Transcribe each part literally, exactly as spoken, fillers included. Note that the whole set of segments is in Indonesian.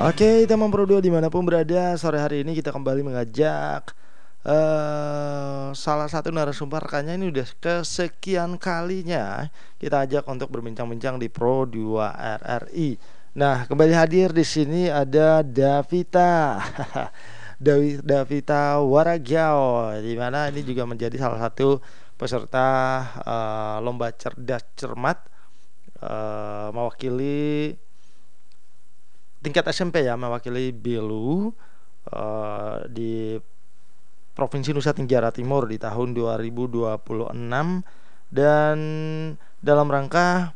Oke, teman Pro dua dimanapun berada, sore hari ini kita kembali mengajak uh, salah satu narasumber rekannya. Ini udah kesekian kalinya kita ajak untuk berbincang-bincang di Pro dua R R I. Nah, kembali hadir di sini ada Davita. Dawi- Davita Waragiao, di mana ini juga menjadi salah satu peserta uh, lomba cerdas cermat, uh, mewakili tingkat S M P ya, mewakili Belu uh, di Provinsi Nusa Tenggara Timur di tahun dua ribu dua puluh enam, dan dalam rangka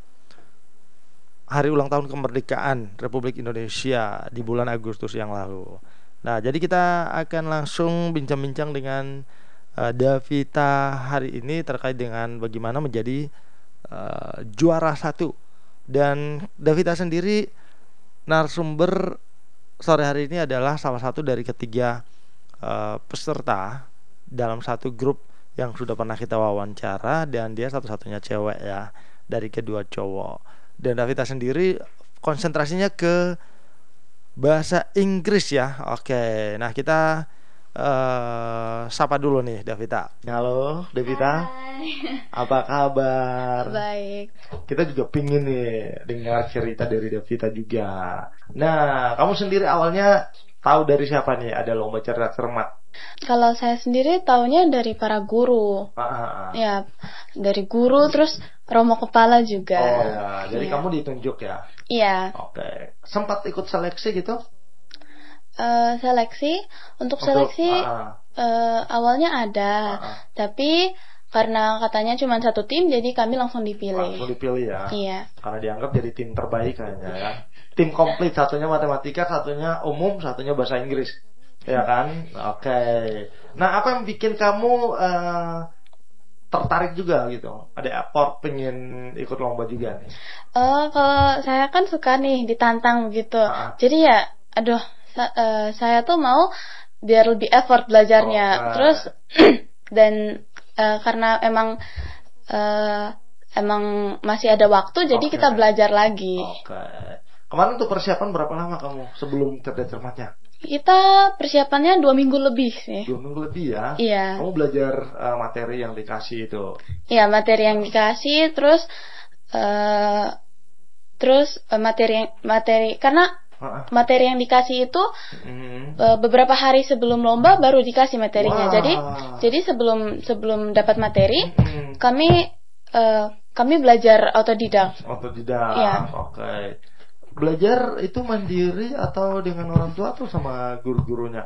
hari ulang tahun kemerdekaan Republik Indonesia di bulan Agustus yang lalu. Nah, jadi kita akan langsung bincang-bincang dengan uh, Davita hari ini terkait dengan bagaimana menjadi uh, juara satu. Dan Davita sendiri, narasumber sore hari ini, adalah salah satu dari ketiga uh, peserta dalam satu grup yang sudah pernah kita wawancara, dan dia satu-satunya cewek ya dari kedua cowok. Dan Davita sendiri konsentrasinya ke bahasa Inggris ya. Oke, nah kita uh, sapa dulu nih Davita. Halo Davita. Hai. Apa kabar? Baik. Kita juga pingin nih dengar cerita dari Davita juga. Nah, kamu sendiri awalnya tahu dari siapa nih ada lomba cerdas cermat? Kalau saya sendiri taunya dari para guru. Ah, ah, ah. Ya, dari guru, terus romo kepala juga. Oh ya, jadi Ya. kamu ditunjuk ya? Iya. Oke. Sempat ikut seleksi gitu? Eh, seleksi untuk Untuk- seleksi ah, ah. eh, awalnya ada, Ah, ah. tapi karena katanya cuma satu tim, jadi kami langsung dipilih. Langsung dipilih ya? Iya. Karena dianggap jadi tim terbaik kayaknya ya. Tim komplit, satunya matematika, satunya umum, satunya bahasa Inggris. Ya kan? Oke. Nah, apa yang bikin kamu eh, tertarik juga gitu? Ada effort pengen ikut lomba juga nih? Eh, kalau saya kan suka nih ditantang begitu. Ah. Jadi ya, aduh, sa- eh, saya tuh mau biar lebih effort belajarnya. Oke. Terus dan eh, karena emang eh, emang masih ada waktu, jadi Oke. kita belajar lagi. Oke. Kemarin tuh persiapan berapa lama kamu sebelum cerdas cermatnya? Kita persiapannya dua minggu lebih sih. Dua minggu lebih ya? Iya, Kamu belajar eh, materi yang dikasih itu? iya materi yang dikasih, terus eh, terus eh, materi yang materi karena Ah, ah. materi yang dikasih itu Hmm. Eh, beberapa hari sebelum lomba baru dikasih materinya. Wah. Jadi jadi sebelum sebelum dapat materi, Hmm. kami eh, kami belajar otodidak. Otodidak. Iya. Oke. Belajar itu mandiri atau dengan orang tua atau sama guru-gurunya?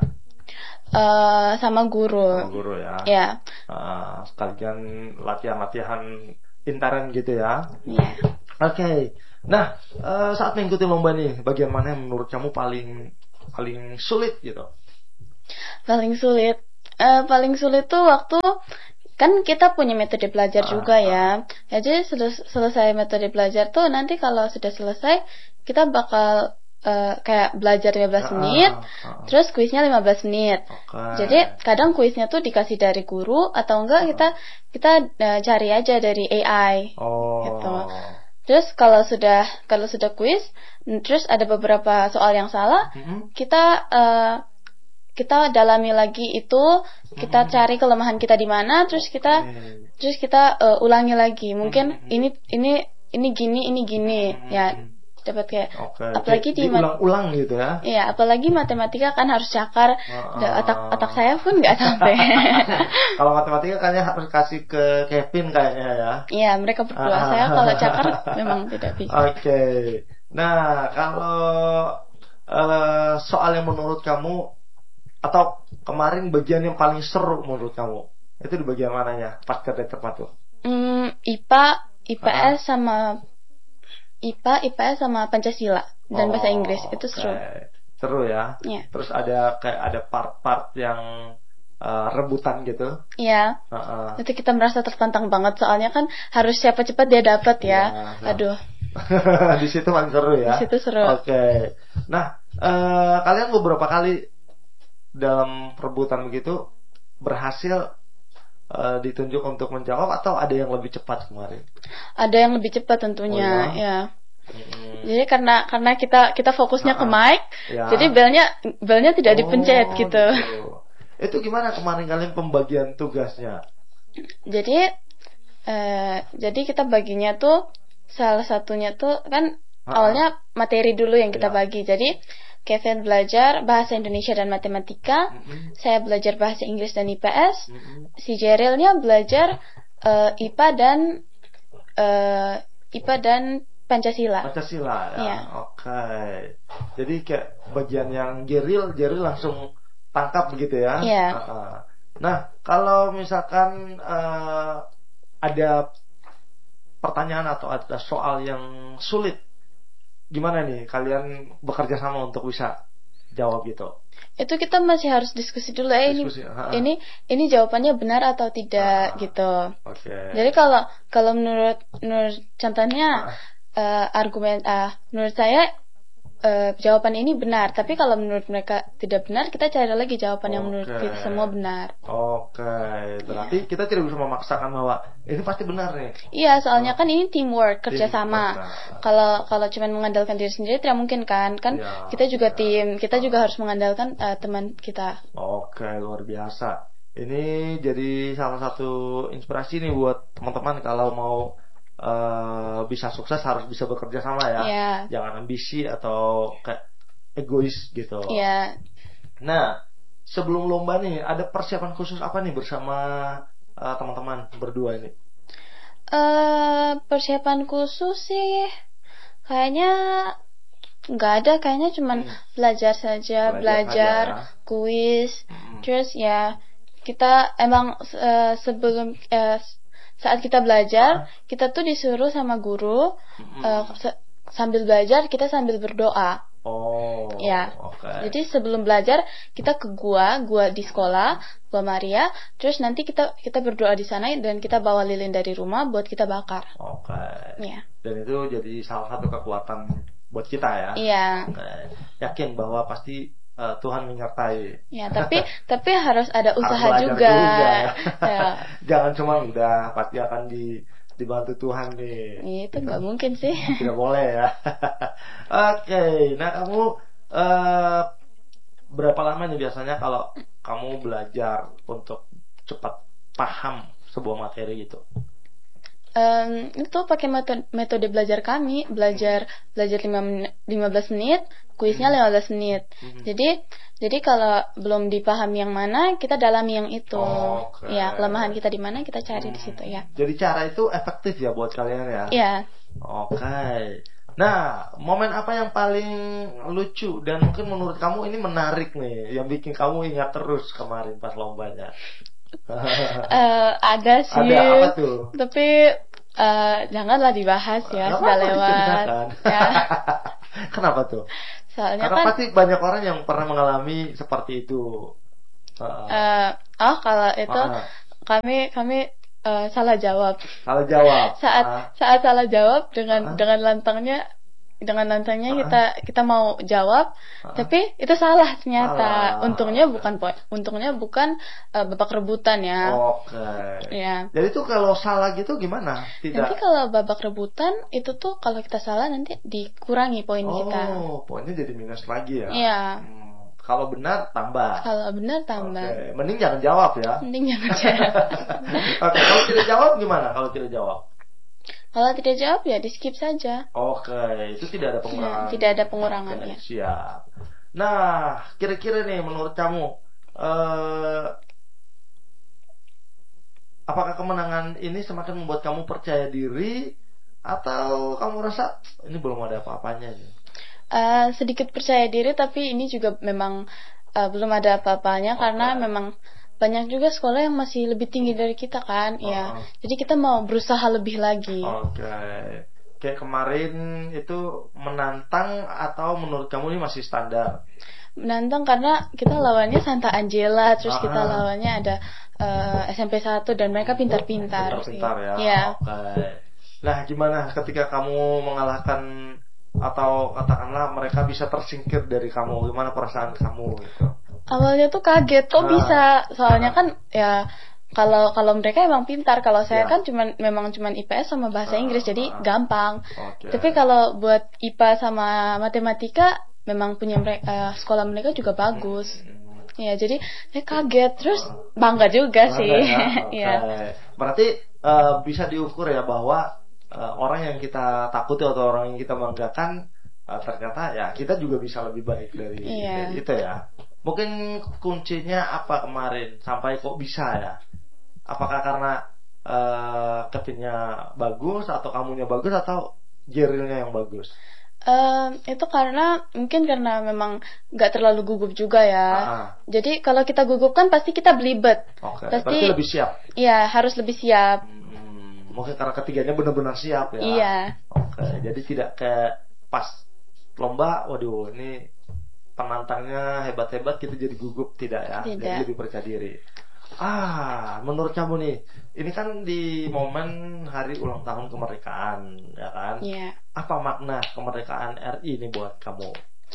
Eh, sama Sama guru. guru ya. Ya. Ah, sekalian latihan-latihan intern gitu ya. Ya. Oke. Nah, eh, saat mengikuti lomba nih, bagian mana yang menurut kamu paling paling sulit gitu? Paling sulit. Eh, paling sulit tuh waktu kan kita punya metode belajar Ah, juga ya. Ya, jadi seles- selesai metode belajar tuh nanti kalau sudah selesai kita bakal eh, kayak belajar lima belas Ah, menit, ah, ah. terus kuisnya lima belas menit. Oke. Jadi kadang kuisnya tuh dikasih dari guru atau enggak kita kita eh, cari aja dari A I. Oh. gitu. Terus kalau sudah kalau sudah kuis, n- terus ada beberapa soal yang salah, Mhm. kita eh, kita dalami lagi itu, kita cari kelemahan kita di mana, terus kita Oke. terus kita eh, ulangi lagi. Mungkin Mhm. ini ini ini gini ini gini Mhm. ya, dapat kayak Oke. apalagi di mat- diulang-ulang gitu ya. Iya, apalagi matematika kan harus cakar. Ah. Da- otak otak saya pun nggak sampai. Kalau matematika kayaknya harus kasih ke Kevin kayaknya ya. Iya, mereka berdua. Ah. Saya kalau cakar memang tidak bisa. Oke. Nah, kalau eh, soal yang menurut kamu atau kemarin bagian yang paling seru menurut kamu, itu di bagian mananya pas cerdas cermat tuh? Hmm, I P A, I P Ah. S sama I P A, I P S sama Pancasila dan Oh, bahasa Inggris itu seru. oke. Seru ya. Iya. Terus ada kayak ada part-part yang eh, rebutan gitu. Iya. Heeh. Itu kita merasa tertantang banget soalnya kan harus siapa cepat dia dapat ya. Iya. Aduh, Di situ paling seru ya. di situ seru. Oke. Nah, eh, kalian beberapa kali dalam perebutan begitu berhasil eh, ditunjuk untuk menjawab atau ada yang lebih cepat kemarin? Ada yang lebih cepat tentunya, Oh, ya. Mm-mm. Jadi karena karena kita kita fokusnya ke Ah, mic, ya. jadi belnya belnya tidak dipencet Oh, gitu. Itu gimana kemarin kalian pembagian tugasnya? Jadi eh, jadi kita baginya tuh salah satunya tuh kan Ah, awalnya materi dulu yang kita Ya. bagi. Jadi Kevin belajar bahasa Indonesia dan matematika, Mm-mm. saya belajar bahasa Inggris dan I P S, Mm-mm. si Jerilnya belajar eh, I P A dan eh, I P A dan Pancasila. Pancasila ya. Iya. Oke. Jadi kayak bagian yang geril, geril langsung tangkap begitu ya. Iya. Ah, ah. Nah, kalau misalkan eh, ada pertanyaan atau ada soal yang sulit, gimana nih kalian bekerja sama untuk bisa jawab gitu? Itu kita masih harus diskusi dulu eh ini Diskusi. Ah, ah. ini ini jawabannya benar atau tidak Ah, gitu. Oke. Jadi kalau kalau menurut menurut contohnya Ah, eh, argumen ah menurut saya eh, jawaban ini benar, tapi kalau menurut mereka tidak benar, kita cari lagi jawaban yang menurut Oke. kita semua benar. Oke, berarti kita tidak bisa memaksakan bahwa ini pasti benar nih. Iya, soalnya Oh. kan ini teamwork, kerjasama. Teamwork, nah. Kalau kalau cuma mengandalkan diri sendiri tidak mungkin kan? Kan Ya, kita juga ya. tim, kita juga harus mengandalkan eh, teman kita. Oke, luar biasa. Ini jadi salah satu inspirasi nih buat teman-teman kalau mau eh, bisa sukses harus bisa bekerja sama ya. Iya. Jangan ambisi atau kayak egois gitu. Iya. Nah, sebelum lomba nih ada persiapan khusus apa nih bersama eh, teman-teman berdua ini? Eh persiapan khusus sih kayaknya nggak ada, kayaknya cuman Hmm. belajar saja, Belajar belajar, saja ya. kuis, Hmm. terus ya kita emang eh, sebelum eh, saat kita belajar kita tuh disuruh sama guru Hmm. eh, se- sambil belajar kita sambil berdoa. Oh, Ya. oke. Jadi sebelum belajar kita ke gua, gua di sekolah, gua Maria, terus nanti kita kita berdoa di sana dan kita bawa lilin dari rumah buat kita bakar. Oke. Ya. Dan itu jadi salah satu kekuatan buat kita ya. Iya. Oke. Yakin bahwa pasti eh, Tuhan menyertai. Ya, tapi tapi harus ada Harus usaha belajar juga. ya. Ya. Jangan cuma udah pasti akan di dibantu Tuhan nih. Itu nggak mungkin sih. Tidak boleh ya. Oke, nah kamu eh, berapa lama nih biasanya kalau kamu belajar untuk cepat paham sebuah materi gitu? Em, itu pakai metode, metode belajar kami, belajar belajar lima menit, lima belas menit, kuisnya lima belas menit. Hmm. Jadi jadi kalau belum dipahami yang mana, kita dalami yang itu. Oke. Ya, kelemahan kita di mana kita cari di situ ya. Jadi cara itu efektif ya buat kalian ya? Iya. Oke. Nah, momen apa yang paling lucu dan mungkin menurut kamu ini menarik nih, yang bikin kamu ingat terus kemarin pas lombanya? Eh, ada sih. Ada apa tuh? Tapi eh, janganlah dibahas ya, Nggak sudah apa-apa, lewat. diceritakan. Ya. Kenapa tuh? Soalnya Karena kan pasti banyak orang yang pernah mengalami seperti itu. Heeh. eh, oh kalau itu Ah, kami kami eh, salah jawab. Salah jawab. Saat Ah, saat salah jawab dengan Ah. dengan lantangnya dengan lantangnya Ah. kita kita mau jawab, Ah. tapi itu salah ternyata. Salah. Untungnya bukan po- untungnya bukan eh, babak rebutan ya. Oke. Ya. Jadi tuh kalau salah gitu gimana? Tidak. Nanti kalau babak rebutan itu tuh kalau kita salah nanti dikurangi poin kita. Oh, poinnya jadi minus lagi ya? Iya. Hmm, Kalau benar tambah. Kalau benar tambah. Oke, mending jangan jawab ya. Mending jangan jawab. Oke, kalau tidak jawab gimana? Kalau tidak jawab? Kalau tidak jawab ya di skip saja. Oke, itu tidak ada pengurangan. Ya, tidak ada pengurangan Oke, ya. siap. Nah, kira-kira nih menurut kamu, eh, apakah kemenangan ini semakin membuat kamu percaya diri atau kamu rasa ini belum ada apa-apanya nih? Eh, sedikit percaya diri tapi ini juga memang eh, belum ada apa-apanya karena memang banyak juga sekolah yang masih lebih tinggi dari kita kan, ya. Oh. Jadi kita mau berusaha lebih lagi. Oke. Kayak kemarin itu menantang atau menurut kamu ini masih standar? Menantang karena kita lawannya Santa Angela, terus Ah. kita lawannya ada eh, S M P satu dan mereka pintar-pintar. Pintar-pintar ya. Iya. Oke. Nah, gimana ketika kamu mengalahkan atau katakanlah mereka bisa tersingkir dari kamu, gimana perasaan kamu gitu? Awalnya tuh kaget kok Ah. bisa, soalnya kan ya kalau kalau mereka emang pintar, kalau saya Ya. kan cuman memang cuman I P S sama bahasa Ah, Inggris jadi ah. gampang. Oke. Tapi kalau buat I P A sama matematika memang punya mereka sekolah mereka juga bagus. Hmm. Ya, jadi saya kaget terus bangga juga Bangga sih. ya. Oke. Ya. Berarti eh, bisa diukur ya bahwa eh, orang yang kita takuti atau orang yang kita banggakan eh, ternyata ya kita juga bisa lebih baik dari, Iya. dari itu ya. Mungkin kuncinya apa kemarin sampai kok bisa ya? Apakah karena eh kepinya bagus atau kamunya bagus atau gerilnya yang bagus? Em, itu karena mungkin karena memang nggak terlalu gugup juga ya. Ah, Jadi kalau kita gugup kan pasti kita belibet. Oke. Pasti Berarti lebih siap. Iya, harus lebih siap. Hmm, mungkin karena ketiganya benar-benar siap ya. Iya. Oke. Jadi tidak kayak pas lomba, waduh ini penantangnya hebat-hebat kita jadi gugup, tidak ya. Tidak. Jadi lebih percaya diri. Ah, menurut kamu nih, ini kan di momen hari ulang tahun kemerdekaan, ya kan? Iya. Apa makna kemerdekaan R I ini buat kamu?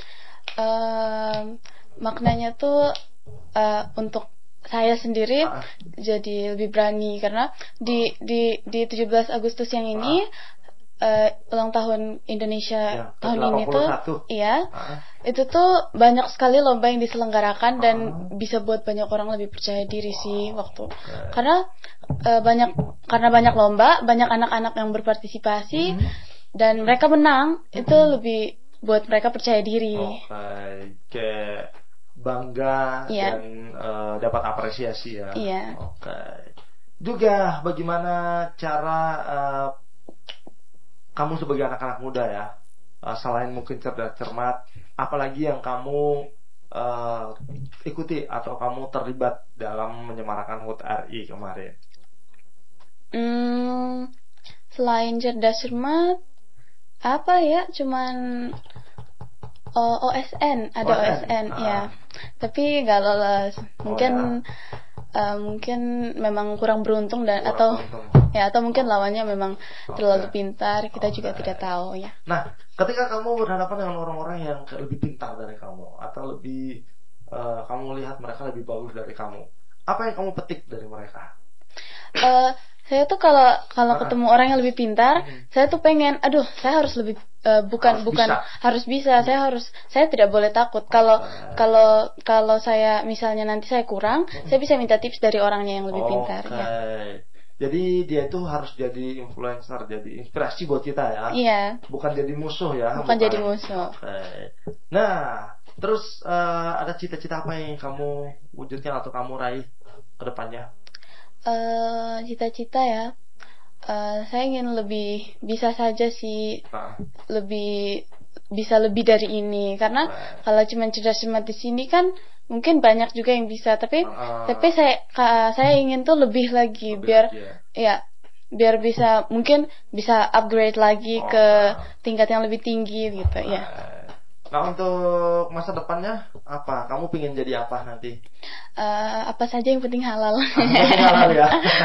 Em, maknanya tuh eh, untuk saya sendiri Ah. jadi lebih berani karena di di di tujuh belas Agustus yang ini eh, ulang tahun Indonesia Ya, ke tahun ini tuh delapan puluh satu. iya Ah, itu tuh banyak sekali lomba yang diselenggarakan dan Ah. bisa buat banyak orang lebih percaya diri sih waktu oke. karena eh, banyak karena banyak lomba banyak anak-anak yang berpartisipasi Hmm. dan mereka menang itu lebih buat mereka percaya diri. Oke, kayak bangga Iya. dan eh, dapat apresiasi ya. Iya. Oke. Juga bagaimana cara eh, kamu sebagai anak-anak muda ya, eh, selain mungkin cerdas cermat, apalagi yang kamu eh, ikuti atau kamu terlibat dalam menyemarakan H U T R I kemarin? Hmm, selain cerdas cermat, apa ya? Cuman oh, O S N, ada O S N, O S N, ah. ya. Tapi nggak lolos. Mungkin ya. eh, mungkin memang kurang beruntung dan Kurang atau beruntung. ya atau mungkin lawannya memang Oke. terlalu pintar. Kita juga Oke. tidak tahu ya. Nah, ketika kamu berhadapan dengan orang-orang yang lebih pintar dari kamu atau lebih eh, kamu lihat mereka lebih bagus dari kamu, apa yang kamu petik dari mereka? Eh, saya tuh kalau kalau Ah. ketemu orang yang lebih pintar, Hmm. saya tuh pengen, aduh, saya harus lebih eh, bukan Harus bukan bisa. harus bisa, saya harus saya tidak boleh takut. Kalau Oke. kalau kalau saya misalnya nanti saya kurang, saya bisa minta tips dari orangnya yang lebih pintar Oke. ya. Jadi dia itu harus jadi influencer, jadi inspirasi buat kita ya. Iya, Bukan jadi musuh ya. bukan jadi musuh. Oke. Nah, terus eh, ada cita-cita apa yang kamu wujudkan atau kamu raih ke depannya? Eh, cita-cita ya. Eh, saya ingin lebih bisa saja sih Nah, lebih bisa lebih dari ini karena Nah. kalau cuma cerdas cermat di sini kan mungkin banyak juga yang bisa tapi Ah. tapi saya ka- saya ingin tuh lebih lagi lebih biar lagi ya. ya biar bisa mungkin bisa upgrade lagi Oh, ke ah. tingkat yang lebih tinggi gitu ya. Nah, untuk masa depannya apa? Kamu pengen jadi apa nanti? Eh, apa saja yang penting halal. Yang penting halal ya.